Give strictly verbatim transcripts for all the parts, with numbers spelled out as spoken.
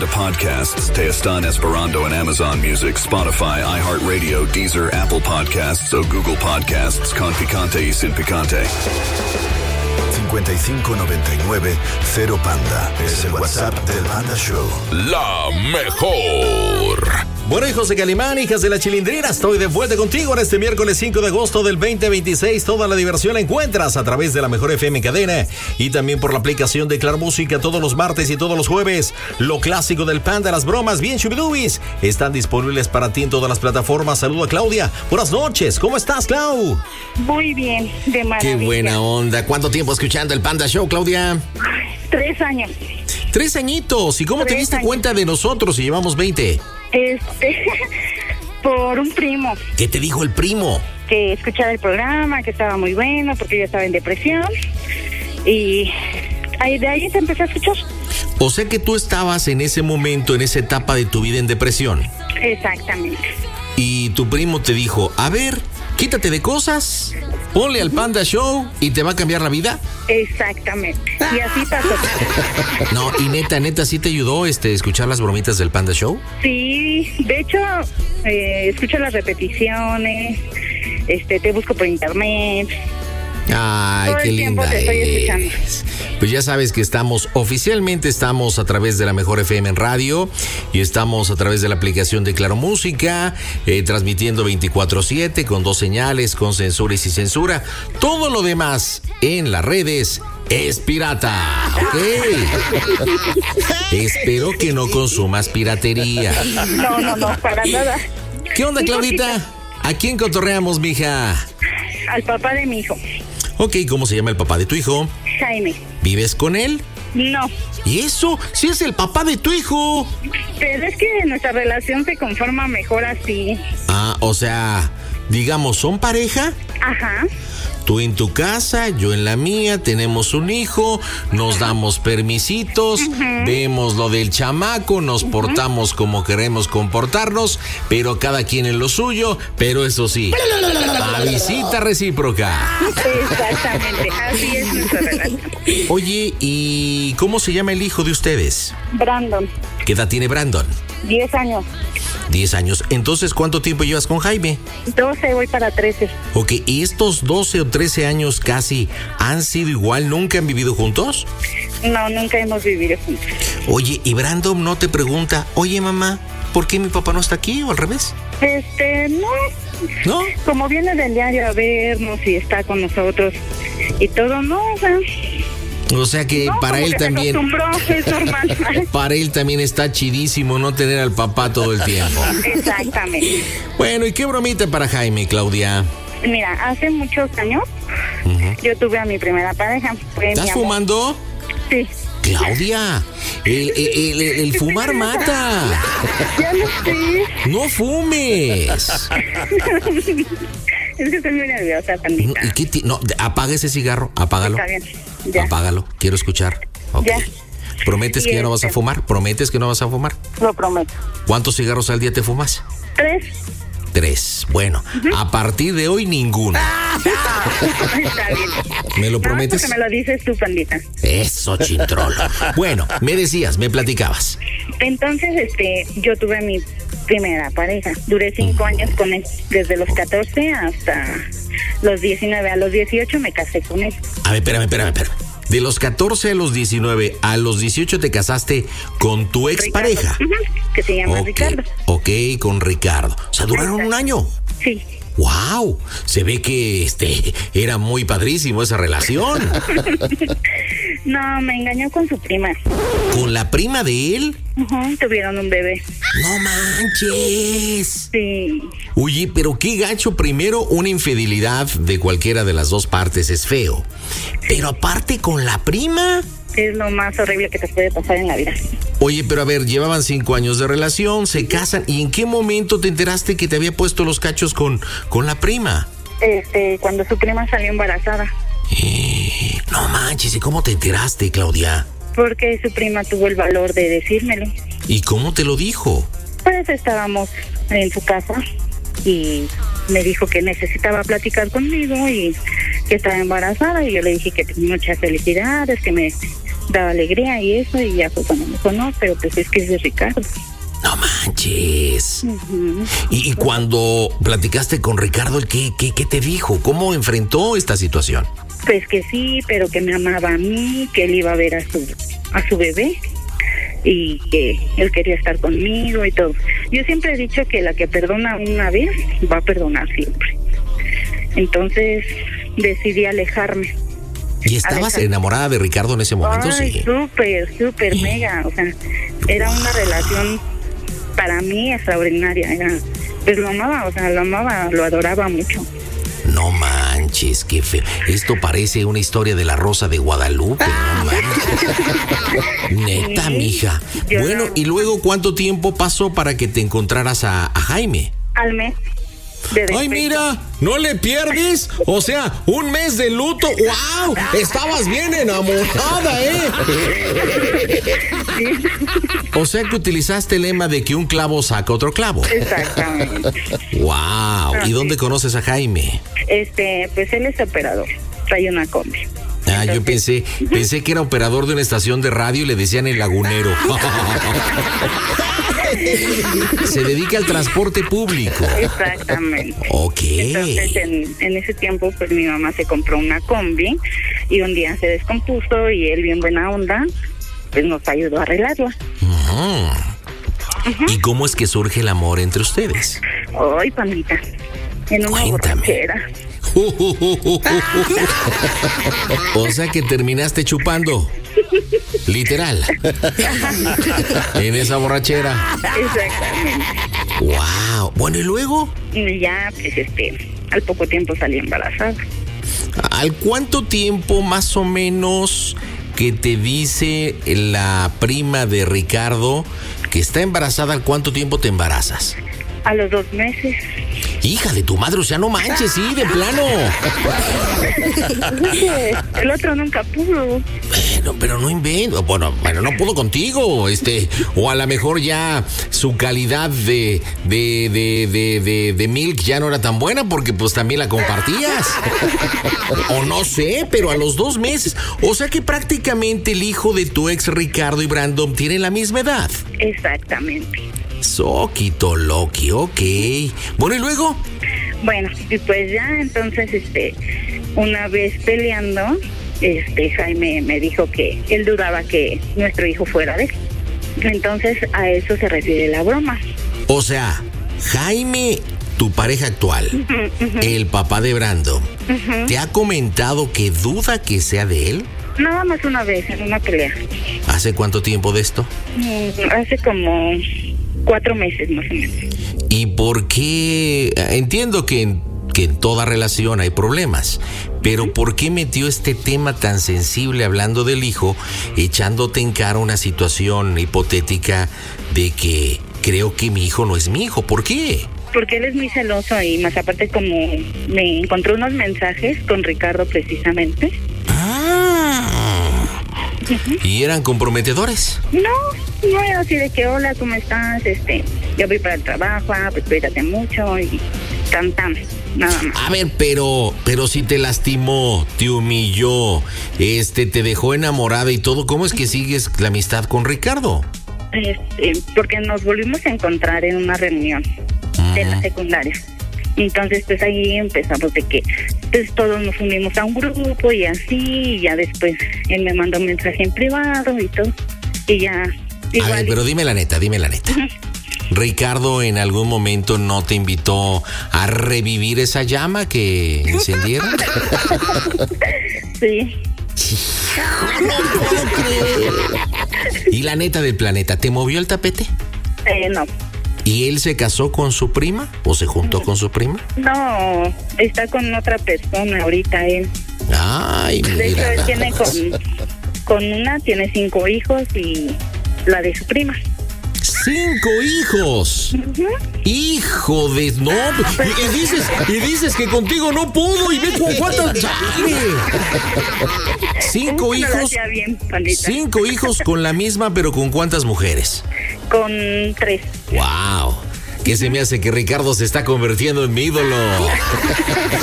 Panda Podcasts te están esperando en Amazon Music, Spotify, iHeartRadio, Deezer, Apple Podcasts o Google Podcasts con picante y sin picante. cincuenta y cinco noventa y nueve cero Panda es el WhatsApp del Panda Show. La mejor. Bueno, hijos de Calimán, hijas de la Chilindrina, estoy de vuelta contigo en este miércoles cinco de agosto del veinte veintiséis. Toda la diversión la encuentras a través de la Mejor F M Cadena y también por la aplicación de Claro Música todos los martes y todos los jueves. Lo clásico del Panda, las bromas bien chubidubis, están disponibles para ti en todas las plataformas. Saludo a Claudia. Buenas noches, ¿cómo estás, Clau? Muy bien, de maravilla. Qué buena onda. ¿Cuánto tiempo escuchando el Panda Show, Claudia? Tres años. Tres añitos. ¿Y cómo Tres te diste años. cuenta de nosotros si llevamos veinte? Este, por un primo ¿Qué te dijo el primo? que escuchaba el programa, que estaba muy bueno, porque yo estaba en depresión. Y ahí, de ahí te empecé a escuchar. O sea que tú estabas en ese momento, en esa etapa de tu vida en depresión. Exactamente. Y tu primo te dijo, a ver, quítate de cosas, ponle al Panda Show y te va a cambiar la vida. Exactamente. Y así pasó. No, y neta, neta, ¿sí te ayudó este escuchar las bromitas del Panda Show? Sí, de hecho, eh, escucho las repeticiones, este, te busco por internet. Ay, Todo qué el tiempo linda te estoy es. escuchando. Pues ya sabes que estamos, oficialmente estamos a través de la Mejor F M en radio y estamos a través de la aplicación de Claro Música, eh, transmitiendo veinticuatro siete con dos señales, con censura y sin censura. Todo lo demás en las redes es pirata, ¿ok? Espero que no consumas piratería. No, no, no, para nada. ¿Qué onda, Un Claudita? ¿A quién cotorreamos, mija? Al papá de mi hijo, Ok, ¿cómo se llama el papá de tu hijo? Jaime. ¿Vives con él? No, ¿Y eso? ¡Sí es el papá de tu hijo! pero es que nuestra relación se conforma mejor así. Ah, o sea, digamos, ¿son pareja? Ajá. Tú en tu casa, yo en la mía, tenemos un hijo, nos damos permisitos, uh-huh. vemos lo del chamaco, nos uh-huh. portamos como queremos comportarnos, pero cada quien en lo suyo, pero eso sí, a visita recíproca. Exactamente, así es nuestra relación. Oye, ¿y cómo se llama el hijo de ustedes? Brandon. ¿Qué edad tiene Brandon? Diez años. Diez años. Entonces, ¿cuánto tiempo llevas con Jaime? Doce, voy para trece. Ok, ¿y estos doce o trece años casi han sido igual? ¿Nunca han vivido juntos? No, nunca hemos vivido juntos. Oye, ¿y Brandon no te pregunta, oye, mamá, ¿por qué mi papá no está aquí o al revés? Este, no. ¿No? Como viene del diario a vernos y está con nosotros y todo, no, o sea... O sea que no, para él que también... es normal. Para él también está chidísimo no tener al papá todo el tiempo. Exactamente. Bueno, ¿y qué bromita para Jaime, Claudia? Mira, hace muchos años uh-huh. yo tuve a mi primera pareja. ¿Estás fumando? Sí. Claudia, el, el, el, el fumar mata. Ya lo sé. No fumes. Es que estoy muy nerviosa, pandita. ¿Y qué ti- no, apaga ese cigarro, apágalo. Está bien, ya. Apágalo, quiero escuchar. Okay. Ya. ¿Prometes y que ya no vas a fumar? ¿Prometes que no vas a fumar? Lo prometo. ¿Cuántos cigarros al día te fumas? Tres. Tres. Bueno, uh-huh. a partir de hoy ninguno. Está bien. ¿Me lo prometes? No, porque me lo dices tú, pandita. Eso, chintrolo. Bueno, me decías, me platicabas. Entonces, este, yo tuve mi primera pareja. Duré cinco uh-huh. años con él, desde los catorce hasta los diecinueve. A los dieciocho me casé con él. A ver, espérame, espérame, espérame. De los catorce a los diecinueve, a los dieciocho te casaste con tu expareja. Uh-huh, que se llama okay, Ricardo. Ok, con Ricardo. O sea, duraron un año. Sí. ¡Wow! Se ve que este era muy padrísimo esa relación. No, me engañó con su prima. ¿Con la prima de él? Uh-huh, tuvieron un bebé. ¡No manches! Sí. Oye, pero qué gacho. Primero, una infidelidad de cualquiera de las dos partes es feo. Pero aparte con la prima... Es lo más horrible que te puede pasar en la vida. Oye, pero a ver, llevaban cinco años de relación, se casan. ¿Y en qué momento te enteraste que te había puesto los cachos con, con la prima? Este, cuando su prima salió embarazada. Eh, no manches, ¿y cómo te enteraste, Claudia? Porque su prima tuvo el valor de decírmelo. ¿Y cómo te lo dijo? Pues estábamos en su casa y me dijo que necesitaba platicar conmigo y que estaba embarazada, y yo le dije que muchas felicidades, que me daba alegría y eso, y ya fue cuando me dijo, no, pero pues es que es de Ricardo. No manches. Uh-huh. Y, y cuando platicaste con Ricardo, ¿qué, qué, ¿qué te dijo? ¿Cómo enfrentó esta situación? Pues que sí, pero que me amaba a mí, que él iba a ver a su, a su bebé y que él quería estar conmigo y todo. Yo siempre he dicho que la que perdona una vez va a perdonar siempre. Entonces decidí alejarme. ¿Y estabas alejarme. enamorada de Ricardo en ese momento? Ay, sí. súper, súper mega. O sea, era una relación para mí extraordinaria. Era, pues lo amaba, o sea, lo amaba, lo adoraba mucho. No manches, qué feo. Esto parece una historia de la Rosa de Guadalupe. No manches. Neta, sí, mija. Bueno, no. Y luego, ¿cuánto tiempo pasó para que te encontraras a, a Jaime? Al mes. Ay, mira, ¿no le pierdes? O sea, un mes de luto. ¡Wow! Estabas bien enamorada, ¿eh? Sí. O sea que utilizaste el lema de que un clavo saca otro clavo. Exactamente. ¡Wow! ¿Y dónde conoces a Jaime? Este, pues él es operador. Trae una combi. Ah, Entonces, yo pensé, pensé que era operador de una estación de radio y le decían el lagunero. Se dedica al transporte público. Exactamente. Ok. Entonces, en, en ese tiempo, pues mi mamá se compró una combi y un día se descompuso y él, bien buena onda, pues nos ayudó a arreglarla. Uh-huh. Uh-huh. ¿Y cómo es que surge el amor entre ustedes? Ay, pandita, en una Cuéntame. borrachera. O sea que terminaste chupando. Literal. En esa borrachera. Exactamente. Wow. Bueno, ¿y luego? Y ya, pues este, al poco tiempo salí embarazada. ¿Al cuánto tiempo más o menos que te dice la prima de Ricardo que está embarazada? ¿Al cuánto tiempo te embarazas? A los dos meses. Hija de tu madre, o sea, no manches, sí, de plano. El otro nunca pudo. Bueno, pero no invento. Bueno, bueno, no pudo contigo, este, o a lo mejor ya su calidad de, de, de, de, de, de milk ya no era tan buena porque pues también la compartías. O no sé, pero a los dos meses. O sea que prácticamente el hijo de tu ex Ricardo y Brandon tienen la misma edad. Exactamente. Soquito Loki, ok. Bueno, ¿y luego? Bueno, y pues ya, entonces, este, una vez peleando, este, Jaime me dijo que él dudaba que nuestro hijo fuera de él. Entonces, a eso se refiere la broma. O sea, Jaime, tu pareja actual, uh-huh, uh-huh. el papá de Brandon, uh-huh. ¿te ha comentado que duda que sea de él? Nada más una vez, en una pelea. ¿Hace cuánto tiempo de esto? Mm, hace como cuatro meses más o menos. ¿Y por qué? Entiendo que en, que en toda relación hay problemas, pero uh-huh. ¿por qué metió este tema tan sensible hablando del hijo, echándote en cara una situación hipotética de que creo que mi hijo no es mi hijo? ¿Por qué? Porque él es muy celoso y más aparte como me encontró unos mensajes con Ricardo precisamente. Ah. Uh-huh. ¿Y eran comprometedores? No, no era así de que hola, ¿cómo estás? Este, yo voy para el trabajo, ah, pues cuídate mucho y tan tan, nada más. A ver, pero, pero si te lastimó, te humilló, este, te dejó enamorada y todo, ¿cómo es que sigues la amistad con Ricardo? Este, porque nos volvimos a encontrar en una reunión uh-huh. de la secundaria. Entonces, pues ahí empezamos de que pues todos nos unimos a un grupo y así, y ya después él me mandó un mensaje en privado y todo, y ya... Igual a ver, pero dime la neta, dime la neta. Uh-huh. ¿Ricardo en algún momento no te invitó a revivir esa llama que encendiera? Sí. No puedo creer. Y la neta del planeta, ¿te movió el tapete? Eh, no. ¿Y él se casó con su prima o se juntó con su prima? No, está con otra persona ahorita él. Ay, mira. De hecho, él tiene con, con una, tiene cinco hijos y la de su prima. ¡Cinco hijos! Uh-huh. ¡Hijo de... No! Y, y, dices, y dices que contigo no pudo y ve con cuántas... ¡Chale! Cinco hijos... Bien, cinco hijos con la misma, pero ¿con cuántas mujeres? Con tres. ¡Wow! ¿Qué se me hace que Ricardo se está convirtiendo en mi ídolo?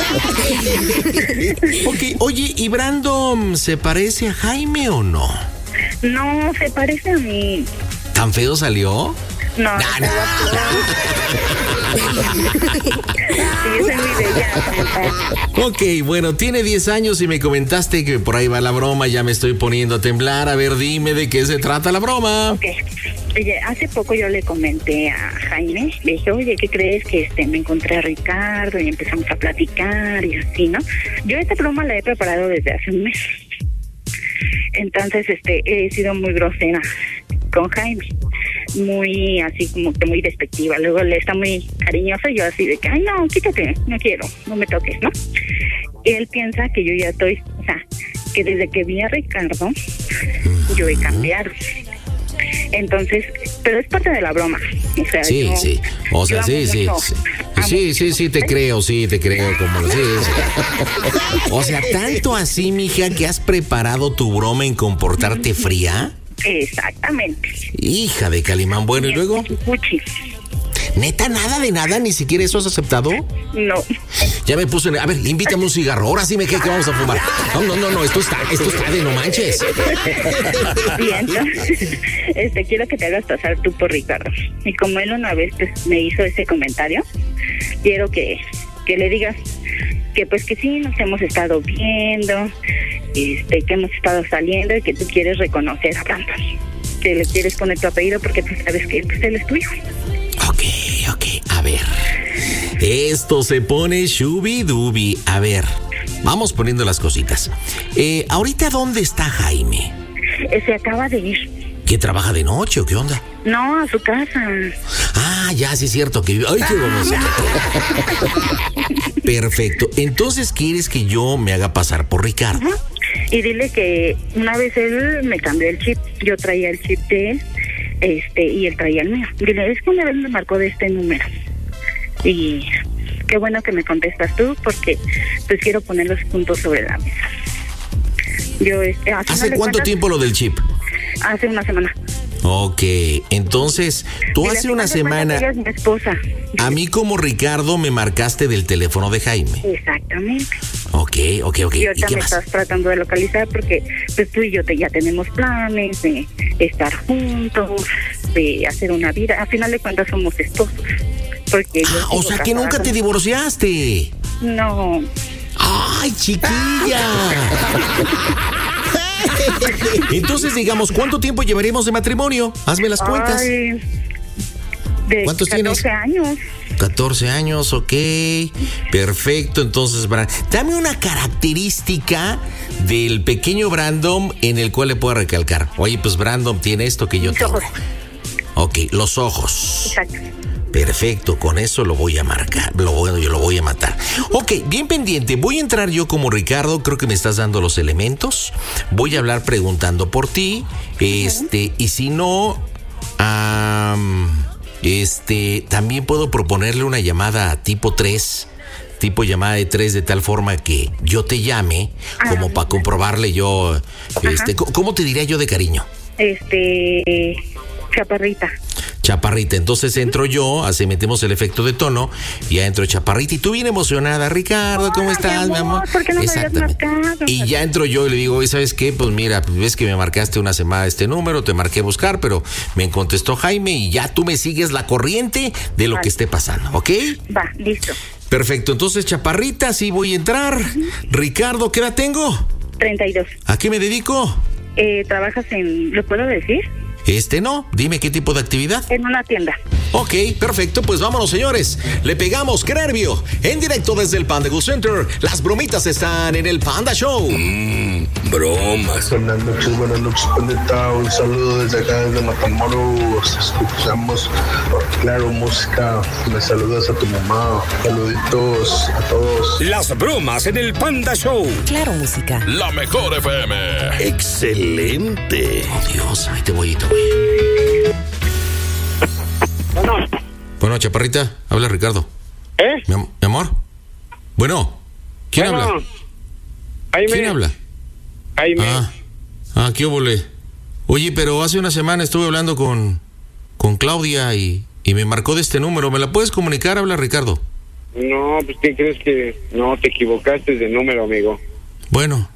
Ok, oye, ¿y Brandon se parece a Jaime o no? No, se parece a mí. ¿Tan feo salió? No, no, no. Sí, yo soy muy bella. Ok, bueno, tiene diez años y me comentaste que por ahí va la broma, ya me estoy poniendo a temblar. A ver, dime de qué se trata la broma. Ok. Oye, hace poco yo le comenté a Jaime, le dije, oye, ¿qué crees? Que este me encontré a Ricardo y empezamos a platicar y así, ¿no? Yo esta broma la he preparado desde hace un mes. Entonces, este, he sido muy grosera con Jaime, muy así como que muy despectiva. Luego le está muy cariñoso y yo así de que, ay, no, quítate, no quiero, no me toques, ¿no? Y él piensa que yo ya estoy, o sea, que desde que vi a Ricardo, yo he cambiado. Entonces, pero es parte de la broma. O sea, sí, yo, sí. O sea, sí, sí, sí. Sí, sí, sí, te creo, sí, te creo. Como sí, sí. O sea, tanto así, mija, que has preparado tu broma en comportarte fría. Exactamente. Hija de Calimán. Bueno, ¿y luego? Puchi. ¿Neta, nada de nada? ¿Ni siquiera eso has aceptado? No. Ya me puse... A ver, invítame un cigarro. Ahora sí me quedé que vamos a fumar. No, no, no, no. Esto está, esto está de no manches. Bien, entonces, este, quiero que te hagas pasar tú por Ricardo. Y como él una vez pues, me hizo ese comentario, quiero que, que le digas que pues que sí nos hemos estado viendo, este, que hemos estado saliendo y que tú quieres reconocer a Brandon. Que le quieres poner tu apellido porque tú sabes que pues, él es tu hijo. Ok, ok, a ver. Esto se pone shubi-dubi. A ver, vamos poniendo las cositas. Eh, ¿ahorita dónde está Jaime? Eh, se acaba de ir. ¿Qué, trabaja de noche o qué onda? No, a su casa. Ah, ya, sí es cierto que... ¡Ay, qué vamos! Perfecto. Entonces, ¿quieres que yo me haga pasar por Ricardo? Uh-huh. Y dile que una vez él me cambió el chip. Yo traía el chip de él. Este, y él traía el mío. Dile, es que una vez me marcó de este número. Y qué bueno que me contestas tú, porque pues quiero poner los puntos sobre la mesa. Yo, este, ¿Hace cuánto cuentas, tiempo lo del chip? Hace una semana. Ok, entonces, tú Dile, hace una semana... Ella es mi esposa. A mí como Ricardo me marcaste del teléfono de Jaime. Exactamente. Ok, ok, ok. Y ahorita ¿Y qué me más? estás tratando de localizar porque pues tú y yo te, ya tenemos planes de estar juntos, de hacer una vida. A final de cuentas somos esposos. Porque Ah, o sea que nunca te divorciaste. No. ¡Ay, chiquilla! Entonces, digamos, ¿cuánto tiempo llevaremos de matrimonio? Hazme las cuentas. Ay, de ¿Cuántos catorce tienes? años. catorce años, ok. Perfecto, entonces, Brandon, dame una característica del pequeño Brandon en el cual le pueda recalcar. Oye, pues Brandon tiene esto que yo Mis tengo. ojos. Ok, los ojos. Exacto. Perfecto, con eso lo voy a marcar, lo voy, yo lo voy a matar. Ok, bien pendiente, voy a entrar yo como Ricardo, creo que me estás dando los elementos. Voy a hablar preguntando por ti, este, y si no, um, este, también puedo proponerle una llamada tipo tres, tipo llamada de tres, de tal forma que yo te llame, como Ah. para comprobarle yo, este, ¿cómo te diría yo de cariño? Este, Chaparrita. Chaparrita, entonces entro yo, así metemos el efecto de tono, y ya entro Chaparrita, y tú bien emocionada, Ricardo, ¿cómo Ay, estás, mi mi amor? amor? ¿Por qué no me habías marcado? Y ya entro yo y le digo, oye, ¿sabes qué? Pues mira, ves que me marcaste una semana este número, te marqué buscar, pero me contestó Jaime, y ya tú me sigues la corriente de lo Vale. que esté pasando, ¿ok? Va, listo. Perfecto, entonces Chaparrita, sí voy a entrar. Uh-huh. Ricardo, ¿qué edad tengo? treinta y dos. ¿A qué me dedico? Eh, ¿Trabajas en, lo puedo decir? Este no, dime qué tipo de actividad. En una tienda. Ok, perfecto, pues vámonos, señores. Le pegamos, qué nervio. En directo desde el Panda Go Center, las bromitas están en el Panda Show. Mmm, bromas. Buenas noches, buenas noches, Pandita. Un saludo desde acá, desde Matamoros. Escuchamos, claro, música. Me saludas a tu mamá. Saluditos a todos. Las bromas en el Panda Show. Claro, música. La mejor F M. Excelente. Oh, Dios, ahí te voy, ahí te voy. Bueno. Bueno, Chaparrita, habla Ricardo. ¿Eh? Mi, am- mi amor. Bueno, ¿quién Bueno, habla? Jaime. ¿Quién habla? Jaime. Ah, ah, qué óvole. Oye, pero hace una semana estuve hablando con, con Claudia y, y me marcó de este número. ¿Me la puedes comunicar? Habla Ricardo. No, pues ¿qué crees que no te equivocaste de número, amigo? Bueno,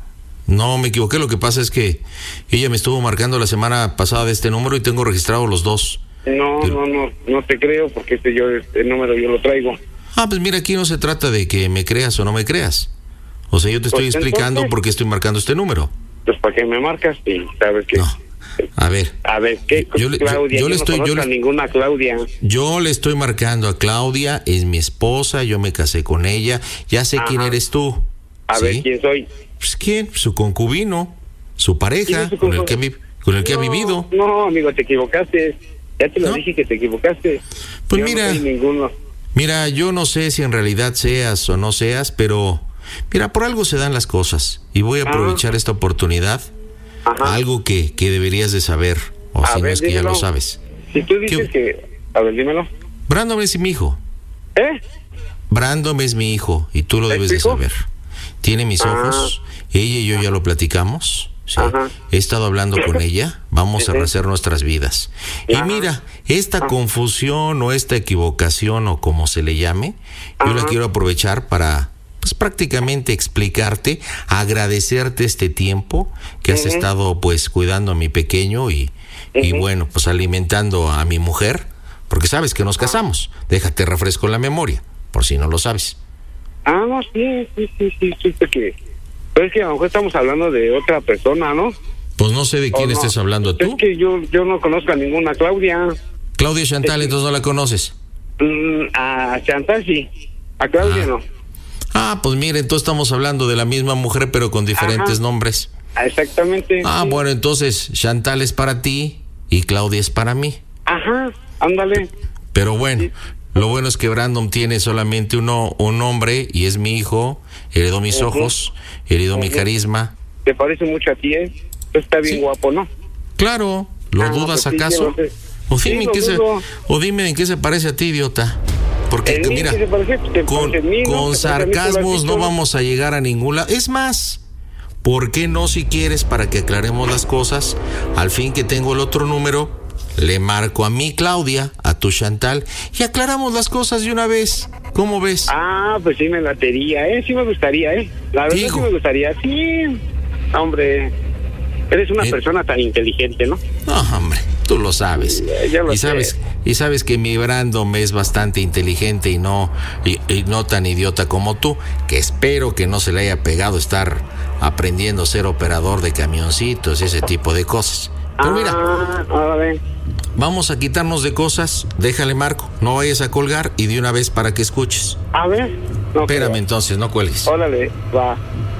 No, me equivoqué. Lo que pasa es que ella me estuvo marcando la semana pasada de este número y tengo registrados los dos. No, Pero... no, no, no te creo porque este yo el número yo lo traigo. Ah, pues mira, aquí no se trata de que me creas o no me creas. O sea, yo te estoy Pues explicando entonces... por qué estoy marcando este número. Pues para qué me marcas y sabes que... No. A ver. A ver, ¿qué? Yo le- yo- Claudia, yo le no estoy- yo conozco le- a ninguna Claudia. Yo le estoy marcando a Claudia, es mi esposa, yo me casé con ella, ya sé Ajá. quién eres tú. A ¿Sí? ver, ¿quién soy? Pues quién, su concubino, su ¿Quién pareja, es su con el concubino? que, ha vi- con el que ha No, vivido. No, amigo, te equivocaste. Ya te lo ¿No? dije que te equivocaste. Pues Yo mira. No soy ninguno. Mira, yo no sé si en realidad seas o no seas, pero mira, por algo se dan las cosas y voy a aprovechar esta oportunidad, Ajá. algo que, que deberías de saber, o A si no ver, es que ya dímelo. lo sabes. Si tú dices ¿Qué- que... A ver, dímelo. Brandon es mi hijo, ¿Eh? Brandon es mi hijo y tú lo ¿Me debes de explico? saber. Tiene mis Ah. ojos, ella y yo ya lo platicamos. ¿sí? Ajá. He estado hablando con ella, vamos a Ujú. rehacer nuestras vidas. Y Ajá. mira, esta confusión o esta equivocación o como se le llame, yo la Ajá. quiero aprovechar para pues prácticamente explicarte, agradecerte este tiempo que has Ujú. estado pues cuidando a mi pequeño y, y Ujú. bueno, pues alimentando a mi mujer, porque sabes que nos casamos. Déjate refresco la memoria, por si no lo sabes. Ah, no, sí, sí, sí, sí, supe que... Pero es que a lo mejor estamos hablando de otra persona, ¿no? Pues no sé de quién ¿O no? estés hablando tú. Es que yo, yo no conozco a ninguna Claudia. Claudia Chantal, entonces no la conoces. Mm, a Chantal sí, a Claudia Ah. no. Ah, pues mire, entonces estamos hablando de la misma mujer, pero con diferentes Ajá. nombres. Ah, exactamente. Ah, sí. bueno, entonces Chantal es para ti y Claudia es para mí. Ajá, ándale. Pero bueno, lo bueno es que Brandon tiene solamente uno, un nombre y es mi hijo, heredó mis Ujú. ojos, heredó mi Ujú. carisma. Te parece mucho a ti, ¿eh? Tú está bien Sí. guapo, ¿no? Claro, ¿lo Ah, dudas pues sí, acaso? yo lo sé. O Sí, dime, en lo qué se, dudo. o dime en qué se parece a ti, idiota. Porque ¿En mí mira, qué se parece? Pues te con, parece en mí, ¿no? con Te parece a mí, tú lo has sarcasmos no dicho. vamos a llegar a ningún lado. Es más, ¿por qué no, si quieres, para que aclaremos las cosas? Al fin que tengo el otro número, le marco a mí, Claudia, a tu Chantal, y aclaramos las cosas de una vez. ¿Cómo ves? Ah, pues sí me latería, ¿eh? Sí me gustaría, ¿eh? La verdad Digo. sí me gustaría. Sí, hombre, eres una Eh. persona tan inteligente, ¿no? No, hombre, tú lo sabes. Ya- ya lo y sabes, sé. y sabes que mi Brandon es bastante inteligente y no y, y no tan idiota como tú, que espero que no se le haya pegado estar aprendiendo a ser operador de camioncitos y ese tipo de cosas. Pero mira, Ah, órale. vamos a quitarnos de cosas, déjale marco, no vayas a colgar y de una vez para que escuches. A ver. No, Espérame creo. entonces, no cuelgues. Órale, va.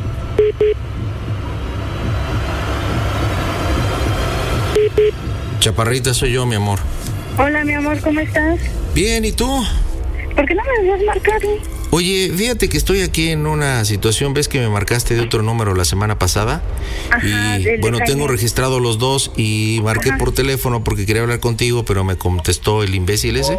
Chaparrita, soy yo, mi amor. Hola, mi amor, ¿cómo estás? Bien, ¿y tú? ¿Por qué no me habías marcado? Oye, fíjate que estoy aquí en una situación, ves que me marcaste de otro número la semana pasada. Ajá, Y del de bueno, Jaime. tengo registrado los dos y marqué Ajá. por teléfono porque quería hablar contigo, pero me contestó el imbécil ese.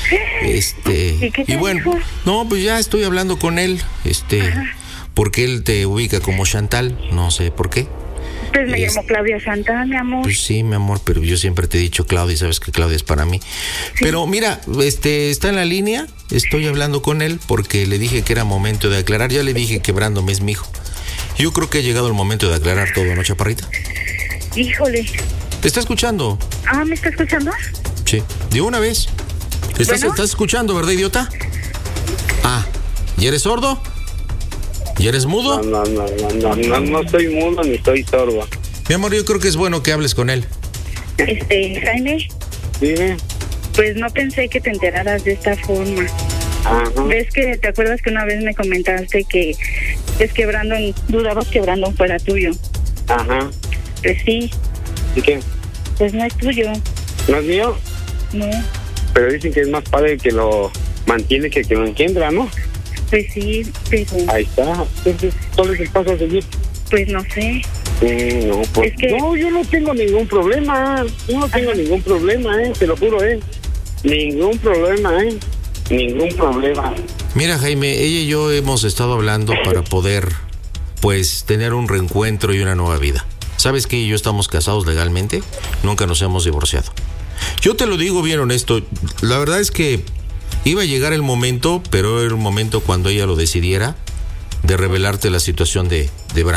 Este, ¿Y qué te bueno, dijo? no, pues ya estoy hablando con él, este, porque él te ubica como Chantal, no sé por qué. Pues me Es- llamo Claudia Chantal, mi amor. Pues sí, mi amor, pero yo siempre te he dicho Claudia y sabes que Claudia es para mí. Pero mira, este está en la línea, estoy hablando con él porque le dije que era momento de aclarar, ya le dije que Brandon es mi hijo. Yo creo que ha llegado el momento de aclarar todo, ¿no, Chaparrita? Híjole. ¿Te está escuchando? Ah, ¿me está escuchando? Sí, de una vez. ¿Estás, Bueno. ¿Estás escuchando, verdad, idiota? Ah, ¿y eres sordo? ¿Y eres mudo? No, no, no, no, no, no, no soy mudo ni soy sordo. Mi amor, yo creo que es bueno que hables con él. Este, Jaime, Dime. pues no pensé que te enteraras de esta forma. Ajá. ¿Ves que te acuerdas que una vez me comentaste que es que Brandon, dudabas que Brandon fuera tuyo? Ajá. Pues sí, ¿Y qué? pues no es tuyo, ¿No es mío? no. Pero dicen que es más padre que lo mantiene que que lo engendra, ¿no? Pues sí, pero Ahí está. Entonces, ¿cuál es el paso a seguir? pues no sé. Mm, no, pues, Es que- no, yo no tengo ningún problema. Yo no tengo Ajá. ningún problema, ¿eh? Te lo juro, ¿eh? Ningún problema, ¿eh? Ningún problema. Mira, Jaime, ella y yo hemos estado hablando para poder, pues, tener un reencuentro y una nueva vida. ¿Sabes que ella y yo estamos casados legalmente? Nunca nos hemos divorciado. Yo te lo digo bien honesto, la verdad es que iba a llegar el momento, pero era un momento cuando ella lo decidiera, de revelarte la situación de, de Brandon.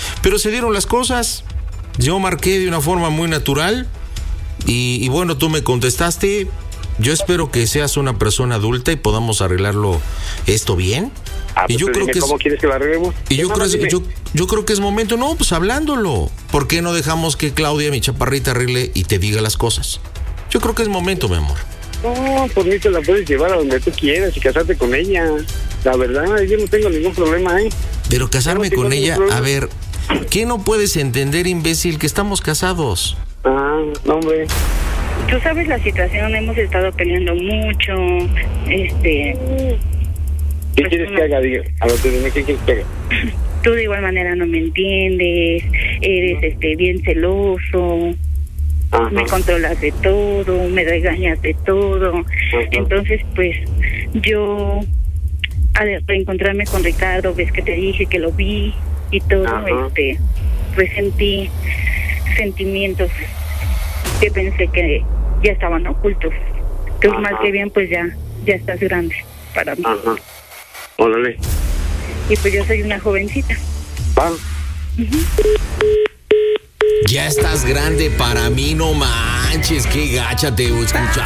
Pero se dieron las cosas, yo marqué de una forma muy natural y, y bueno, tú me contestaste. Yo espero que seas una persona adulta y podamos arreglarlo esto bien. Ah, pues y yo creo dime, que ¿cómo es, quieres que lo arreglemos? y yo creo, Dime. yo, yo creo que es momento, no, pues hablándolo. ¿Por qué no dejamos que Claudia, mi chaparrita, arregle y te diga las cosas? Yo creo que es momento, mi amor. No, por mí te la puedes llevar a donde tú quieras y casarte con ella. La verdad, yo no tengo ningún problema, ¿eh? Pero casarme Yo no tengo con ningún ella, problema. a ver, ¿qué no puedes entender, imbécil, que estamos casados? Ah, no, hombre. Tú sabes la situación, hemos estado peleando mucho, este... ¿Qué Pues quieres no. que haga? Diga, a lo que dime, ¿qué quieres que haga? Tú de igual manera no me entiendes, eres este bien celoso, Ajá. me controlas de todo, me regañas de todo. Ajá. Entonces, pues, yo al reencontrarme con Ricardo, ves que te dije que lo vi y todo, Ajá. este, pues sentí sentimientos que pensé que ya estaban ocultos. Tú Ajá. más que bien, pues ya, ya estás grande para mí. Ajá. Órale. Y pues yo soy una jovencita. Va. Ya estás grande para mí, no manches, qué gacha te escuchaste.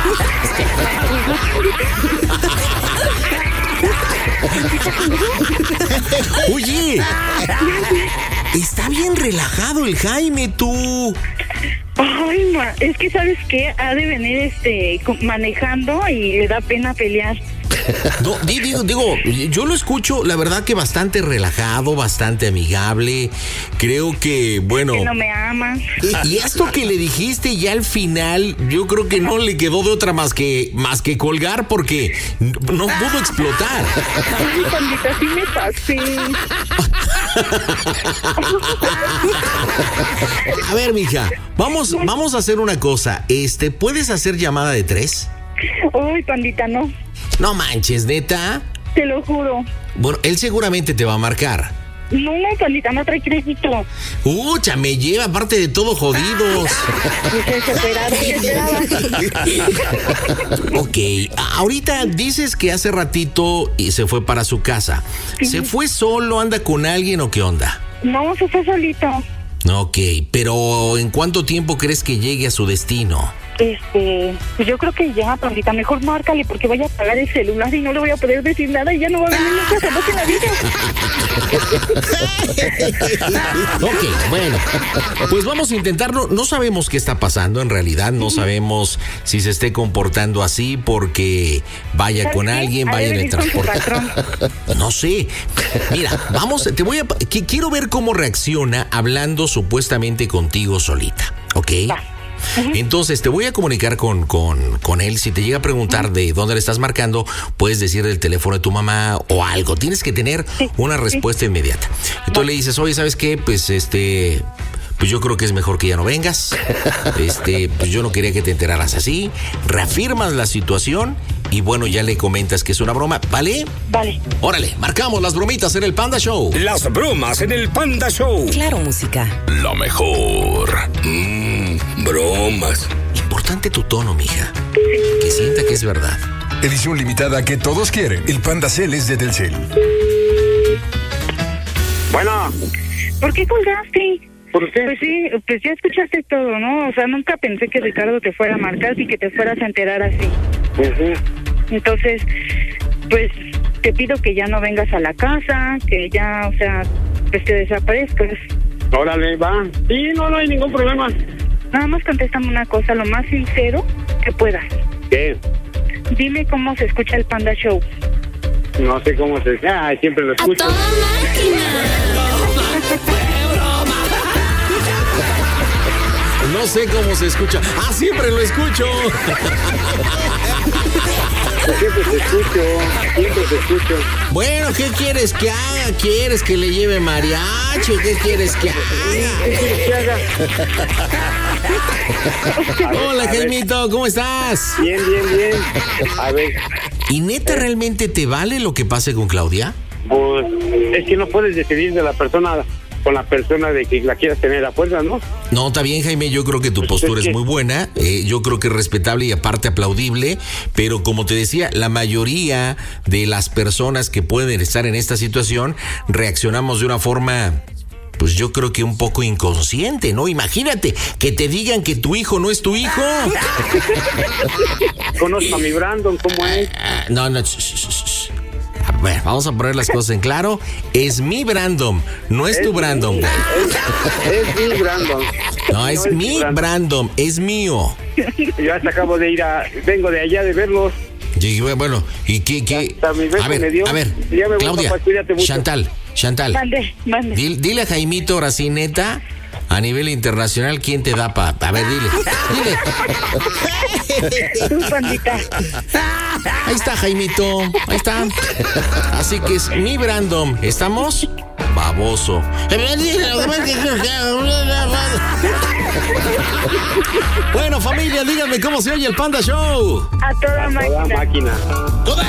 Oye, está bien relajado el Jaime, tú. Ay, ma, es que sabes qué, ha de venir este co- manejando y le da pena pelear. No, di- digo, digo, yo lo escucho, la verdad que bastante relajado, bastante amigable. Creo que, bueno. Que no me amas. Y, y esto que le dijiste ya al final, yo creo que no le quedó de otra más que más que colgar porque n- no pudo explotar. Ay, pandita, sí me pasé. A ver, mija, vamos, vamos a hacer una cosa. Este, ¿puedes hacer llamada de tres? Ay, pandita, no. No manches, neta. Te lo juro. Bueno, él seguramente te va a marcar. No, pandita, no trae crédito. Ucha, me lleva aparte de todo jodidos. Pues desesperado, desesperado. Ok, a- ahorita dices que hace ratito y se fue para su casa. ¿Se fue solo, anda con alguien o qué onda? No, se fue solito. Ok, pero ¿en cuánto tiempo crees que llegue a su destino? Este, pues yo creo que ya, pandita, mejor márcale porque voy a apagar el celular y no le voy a poder decir nada y ya no va a venir nunca jamás en la vida. Ok, bueno, pues vamos a intentarlo. No sabemos qué está pasando en realidad, no sabemos si se esté comportando así porque vaya ¿Sabes con qué? alguien, Ha vaya de en el venir con su transporte. No sé. Mira, vamos, te voy a que quiero ver cómo reacciona hablando supuestamente contigo solita, ¿ok? Va. Entonces te voy a comunicar con, con, con él. Si te llega a preguntar de dónde le estás marcando, puedes decir el teléfono de tu mamá o algo. Tienes que tener Sí, una respuesta inmediata. Entonces le dices, oye, ¿sabes qué? Pues este... Pues yo creo que es mejor que ya no vengas. Este, pues yo no quería que te enteraras así. Reafirmas la situación y bueno, ya le comentas que es una broma, ¿vale? Vale. Órale, marcamos las bromitas en el Panda Show. Las bromas en el Panda Show. Claro, música. Lo mejor. Mmm, bromas. Importante tu tono, mija. Que sienta que es verdad. Edición limitada que todos quieren. El Panda Cel es de Telcel. Bueno, ¿Por qué colgaste? ¿por qué? Pues sí, pues ya escuchaste todo, ¿no? O sea, nunca pensé que Ricardo te fuera a marcar y que te fueras a enterar así. Ujú. Entonces, pues te pido que ya no vengas a la casa, que ya, o sea, pues te desaparezcas. Órale, va. Sí, no, no hay ningún problema. Nada más contéstame una cosa, lo más sincero que puedas. ¿Qué? Dime cómo se escucha el Panda Show. No sé cómo se... Ah, siempre lo escucho. No sé cómo se escucha. Ah, siempre lo escucho. Siempre te escucho. Siempre te escucho. Bueno, ¿qué quieres que haga? ¿Quieres que le lleve mariachi? ¿Qué quieres que haga? ¿Qué quieres que haga? Hola, A ver. Jaimito, ¿cómo estás? Bien, bien, bien. A ver, ¿Y neta realmente te vale lo que pase con Claudia? pues es que no puedes decidir de la persona con la persona de que la quieras tener a fuerza, ¿no? No, está bien, Jaime, yo creo que tu Pues postura es es que- muy buena, eh, yo creo que es respetable y aparte aplaudible, pero como te decía, la mayoría de las personas que pueden estar en esta situación reaccionamos de una forma pues yo creo que un poco inconsciente, ¿no? Imagínate que te digan que tu hijo no es tu hijo. Conozco a mi Brandon, ¿cómo es? No, no, sh, sh, sh. A ver, vamos a poner las cosas en claro. Es mi Brandon, no es, es tu Brandon. Mi, es, es mi Brandon. No, es, no es mi Brandon. Brandon, es mío. Yo hasta acabo de ir a, vengo de allá de verlos. Y bueno, ¿y qué? qué? A ver, dio, a ver, me Claudia, papá, Chantal, Chantal. Mande, mande. Dile, dile a Jaimito, ahora sí, neta, a nivel internacional, ¿quién te da pa? A ver, dile, dile. Tú, pandita. Ahí está, Jaimito, ahí está. Así que es mi Brandon, ¿estamos? Baboso. Bueno, familia, díganme cómo se oye el Panda Show. A toda máquina. A toda máquina.